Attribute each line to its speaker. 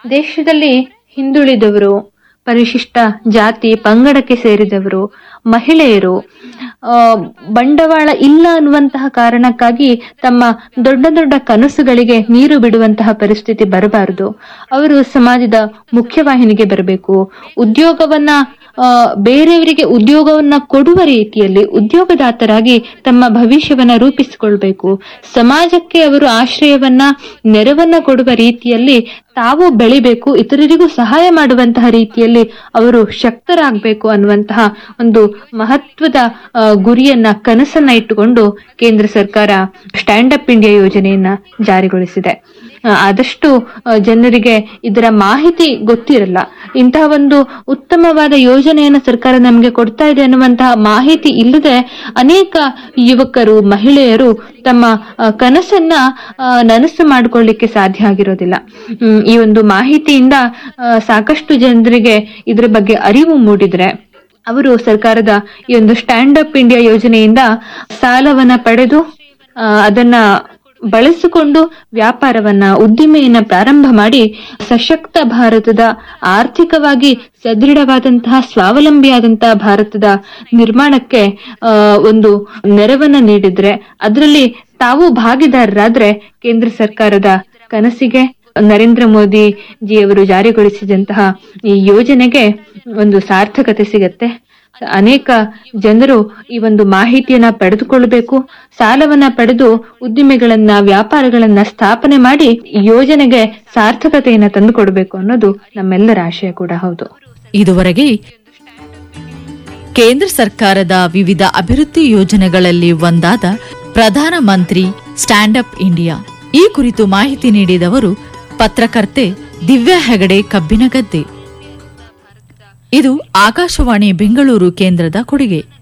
Speaker 1: ದೇಶದಲ್ಲಿ ಹಿಂದುಳಿದವರು, ಪರಿಶಿಷ್ಟ ಜಾತಿ ಪಂಗಡಕ್ಕೆ ಸೇರಿದವರು, ಮಹಿಳೆಯರು ಬಂಡವಾಳ ಇಲ್ಲ ಅನ್ನುವಂತಹ ಕಾರಣಕ್ಕಾಗಿ ತಮ್ಮ ದೊಡ್ಡ ದೊಡ್ಡ ಕನಸುಗಳಿಗೆ ನೀರು ಬಿಡುವಂತಹ ಪರಿಸ್ಥಿತಿ ಬರಬಾರದು. ಅವರು ಸಮಾಜದ ಮುಖ್ಯವಾಹಿನಿಗೆ ಬರಬೇಕು. ಉದ್ಯೋಗವನ್ನ ಬೇರೆಯವರಿಗೆ ಉದ್ಯೋಗವನ್ನ ಕೊಡುವ ರೀತಿಯಲ್ಲಿ ಉದ್ಯೋಗದಾತರಾಗಿ ತಮ್ಮ ಭವಿಷ್ಯವನ್ನ ರೂಪಿಸಿಕೊಳ್ಬೇಕು. ಸಮಾಜಕ್ಕೆ ಅವರು ಆಶ್ರಯವನ್ನ, ನೆರವನ್ನ ಕೊಡುವ ರೀತಿಯಲ್ಲಿ ತಾವು ಬೆಳಿಬೇಕು. ಇತರರಿಗೂ ಸಹಾಯ ಮಾಡುವಂತಹ ರೀತಿಯಲ್ಲಿ ಅವರು ಶಕ್ತರಾಗಬೇಕು ಅನ್ನುವಂತಹ ಒಂದು ಮಹತ್ವದ ಗುರಿಯನ್ನ, ಕನಸನ್ನ ಇಟ್ಟುಕೊಂಡು ಕೇಂದ್ರ ಸರ್ಕಾರ ಸ್ಟ್ಯಾಂಡ್ ಅಪ್ ಇಂಡಿಯಾ ಯೋಜನೆಯನ್ನ ಜಾರಿಗೊಳಿಸಿದೆ. ಆದಷ್ಟು ಜನರಿಗೆ ಇದರ ಮಾಹಿತಿ ಗೊತ್ತಿರಲ್ಲ. ಇಂತಹ ಒಂದು ಉತ್ತಮವಾದ ಯೋಜನೆಯನ್ನ ಸರ್ಕಾರ ನಮಗೆ ಕೊಡ್ತಾ ಇದೆ ಅನ್ನುವಂತಹ ಮಾಹಿತಿ ಇಲ್ಲದೆ ಅನೇಕ ಯುವಕರು, ಮಹಿಳೆಯರು ತಮ್ಮ ಕನಸನ್ನ ನನಸು ಮಾಡಿಕೊಳ್ಳಿಕ್ಕೆ ಸಾಧ್ಯ ಆಗಿರೋದಿಲ್ಲ. ಈ ಒಂದು ಮಾಹಿತಿಯಿಂದ ಸಾಕಷ್ಟು ಜನರಿಗೆ ಇದರ ಬಗ್ಗೆ ಅರಿವು ಮೂಡಿದ್ರೆ ಅವರು ಸರ್ಕಾರದ ಈ ಒಂದು ಸ್ಟ್ಯಾಂಡ್ ಅಪ್ ಇಂಡಿಯಾ ಯೋಜನೆಯಿಂದ ಸಾಲವನ್ನ ಪಡೆದು ಅದನ್ನ ಬಳಸಿಕೊಂಡು ವ್ಯಾಪಾರವನ್ನ, ಉದ್ದಿಮೆಯನ್ನ ಪ್ರಾರಂಭ ಮಾಡಿ ಸಶಕ್ತ ಭಾರತದ, ಆರ್ಥಿಕವಾಗಿ ಸದೃಢವಾದಂತಹ, ಸ್ವಾವಲಂಬಿಯಾದಂತಹ ಭಾರತದ ನಿರ್ಮಾಣಕ್ಕೆ ಒಂದು ನೆರವನ್ನ ನೀಡಿದ್ರೆ, ಅದರಲ್ಲಿ ತಾವು ಭಾಗಿದಾರರಾದ್ರೆ ಕೇಂದ್ರ ಸರ್ಕಾರದ ಕನಸಿಗೆ, ನರೇಂದ್ರ ಮೋದಿ ಜಿಯವರು ಜಾರಿಗೊಳಿಸಿದಂತಹ ಈ ಯೋಜನೆಗೆ ಒಂದು ಸಾರ್ಥಕತೆ ಸಿಗತ್ತೆ. ಅನೇಕ ಜನರು ಈ ಒಂದು ಮಾಹಿತಿಯನ್ನ ಪಡೆದುಕೊಳ್ಳಬೇಕು. ಸಾಲವನ್ನ ಪಡೆದು ಉದ್ದಿಮೆಗಳನ್ನ, ವ್ಯಾಪಾರಗಳನ್ನ ಸ್ಥಾಪನೆ ಮಾಡಿ ಯೋಜನೆಗೆ ಸಾರ್ಥಕತೆಯನ್ನ ತಂದುಕೊಡ್ಬೇಕು ಅನ್ನೋದು ನಮ್ಮೆಲ್ಲರ ಆಶಯ ಕೂಡ ಹೌದು.
Speaker 2: ಇದುವರೆಗೆ ಕೇಂದ್ರ ಸರ್ಕಾರದ ವಿವಿಧ ಅಭಿವೃದ್ಧಿ ಯೋಜನೆಗಳಲ್ಲಿ ಒಂದಾದ ಪ್ರಧಾನಮಂತ್ರಿ ಸ್ಟ್ಯಾಂಡ್ ಅಪ್ ಇಂಡಿಯಾ ಈ ಕುರಿತು ಮಾಹಿತಿ ನೀಡಿದವರು ಪತ್ರಕರ್ತೆ ದಿವ್ಯಾ ಹೆಗಡೆ ಕಬ್ಬಿನಗದ್ದೆ. ಇದು ಆಕಾಶವಾಣಿ ಬೆಂಗಳೂರು ಕೇಂದ್ರದ ಕೊಡುಗೆ.